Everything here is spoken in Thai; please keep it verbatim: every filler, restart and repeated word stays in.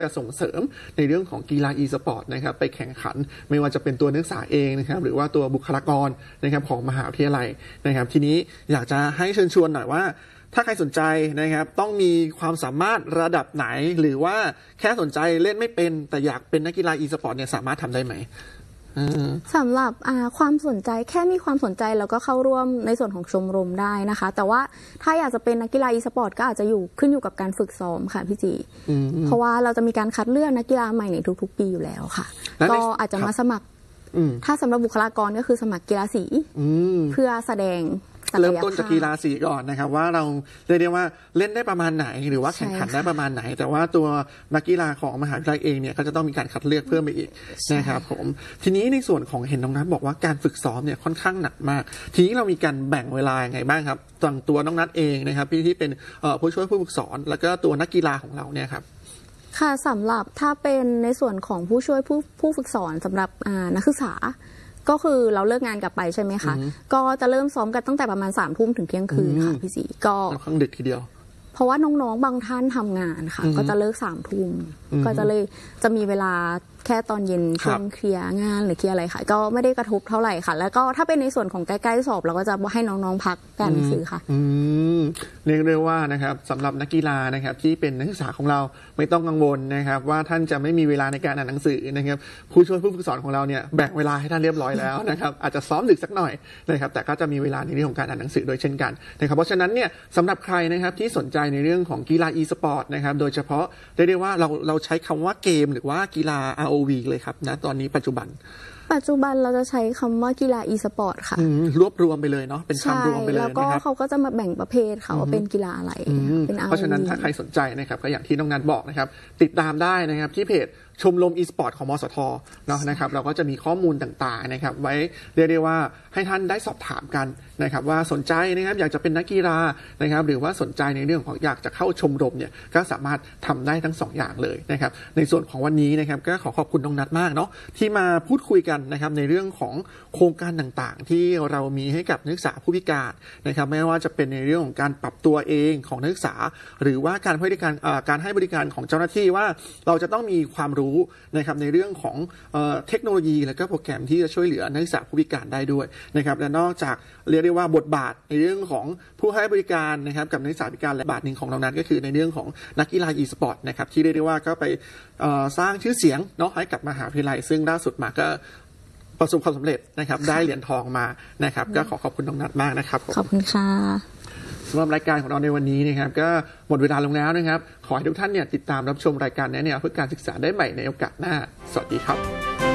จะส่งเสริมในเรื่องของกีฬา e-sport นะครับไปแข่งขันไม่ว่าจะเป็นตัวนักศึกษาเองนะครับหรือว่าตัวบุคลากรนะครับของมหาวิทยาลัยนะครับทีนี้อยากจะให้เชิญชวนหน่อยว่าถ้าใครสนใจนะครับต้องมีความสามารถระดับไหนหรือว่าแค่สนใจเล่นไม่เป็นแต่อยากเป็นนักกีฬา e-sport เนี่ยสามารถทำได้ไหมสำหรับความสนใจแค่มีความสนใจแล้วก็เข้าร่วมในส่วนของชมรมได้นะคะแต่ว่าถ้าอยากจะเป็นนักกีฬา e-sport ก็อาจจะอยู่ขึ้นอยู่กับการฝึกซ้อมค่ะพี่จีเพราะว่าเราจะมีการคัดเลือกนักกีฬาใหม่ในทุกๆปีอยู่แล้วค่ะก็อาจจะมาสมัครถ้าสำหรับบุคลากรก็คือสมัครกีฬาสีเพื่อแสดงเริ่มต้นจากกีฬาสีก่อนนะครับว่าเราเรียกได้ว่าเล่นได้ประมาณไหนหรือว่าแข่งขันได้ประมาณไหนแต่ว่าตัวนักกีฬาของมหาวิทยาลัยเองเนี่ยก็จะต้องมีการคัดเลือกเพิ่มไปอีกนะครับผมทีนี้ในส่วนของเห็นน้องนัทบอกว่าการฝึกซ้อมเนี่ยค่อนข้างหนักมากทีนี้เรามีการแบ่งเวลาอย่างไงบ้างครับตั้งตัวน้องนัทเองนะครับพี่ที่เป็นผู้ช่วยผู้ฝึกสอนแล้วก็ตัวนักกีฬาของเราเนี่ยครับค่ะสำหรับถ้าเป็นในส่วนของผู้ช่วยผู้ผู้ฝึกสอนสำหรับนักศึกษาก็คือเราเลิกงานกลับไปใช่ไหมคะก็จะเริ่มซ้อมกันตั้งแต่ประมาณสามทุ่มถึงเที่ยงคืนค่ะพี่สีก็ค่อนข้างดึกทีเดียวเพราะว่าน้องๆบางท่านทำงานค่ะก็จะเลิกสามทุ่มก็จะเลยจะมีเวลาแค่ตอนเย็นช่วงเคลียร์งานหรือเคลียร์อะไรค่ะก็ไม่ได้กระทบเท่าไหร่ค่ะแล้วก็ถ้าเป็นในส่วนของใกล้ๆสอบเราก็จะให้น้องๆพักการหนังสือค่ะเรียกได้ว่านะครับสำหรับนักกีฬานะครับที่เป็นนักศึกษาของเราไม่ต้องกังวลนะครับว่าท่านจะไม่มีเวลาในการอ่านหนังสือนะครับผู้ช่วยผู้ฝึกสอนของเราเนี่ยแบ่งเวลาให้ท่านเรียบร้อยแล้วนะครับอาจจะซ้อมดึกสักหน่อยนะครับแต่ก็จะมีเวลาในเรื่องของการอ่านหนังสือโดยเช่นกันนะครับเพราะฉะนั้นเนี่ยสำหรับใครนะครับที่สนใจในเรื่องของกีฬา e-sport นะครับโดยเฉพาะเรียกได้ว่าเราเราใช้คำว่าเกมหรือว่ากีฬา อาร์ โอ วี เลยครับนะตอนนี้ปัจจุบันปัจจุบันเราจะใช้คำว่ากีฬา e-sport ค่ะรวบรวมไปเลยเนาะเป็นคำรวมไปเลยนะครับแล้วก็เขาก็จะมาแบ่งประเภทค่ะว่าเป็นกีฬาอะไรเป็น อาร์ โอ วีเพราะฉะนั้นถ้าใครสนใจนะครับก็อย่างที่น้องนัทบอกนะครับติดตามได้นะครับที่เพจชมรม e-sport ของมสทเนาะนะครับเราก็จะมีข้อมูลต่างๆนะครับไว้เรียกได้ว่าให้ท่านได้สอบถามกันนะครับว่าสนใจนะครับอยากจะเป็นนักกีฬานะครับหรือว่าสนใจในเรื่องของอยากจะเข้าชมรมเนี่ยก็สามารถทำได้ทั้งสองอย่างเลยนะครับในส่วนของวันนี้นะครับก็ขอขอบคุณน้องนัทมากเนาะที่มาพูดคุยกันนะครับในเรื่องของโครงการต่างๆที่เรามีให้กับนักศึกษาผู้พิการนะครับไม่ว่าจะเป็นในเรื่องของการปรับตัวเองของนักศึกษาหรือว่าการให้บริการการให้บริการของเจ้าหน้าที่ว่าเราจะต้องมีความรู้นะครับในเรื่องของเทคโนโลยีและก็โปรแกรมที่จะช่วยเหลือนักศึกษาผู้พิการได้ด้วยนะครับและนอกจากเรียกได้ว่าบทบาทในเรื่องของผู้ให้บริการนะครับกับนักศึกษาพิการและบาทหนึ่งของน้องนัทก็คือในเรื่องของนักกีฬา e-sport นะครับที่เรียกได้ว่าก็ไปสร้างชื่อเสียงเนาะให้กับมหาวิทยาลัยซึ่งล่าสุดมาก็ประสบความสำเร็จนะครับได้เหรียญทองมานะครับก็ขอขอบคุณน้องนัทมากนะครับขอบคุณค่ะสำหรับรายการของเราในวันนี้นะครับก็หมดเวลาลงแล้วนะครับขอให้ทุกท่านเนี่ยติดตามรับชมรายการแนะแนวเพื่อการศึกษาได้ใหม่ในโอกาสหน้าสวัสดีครับ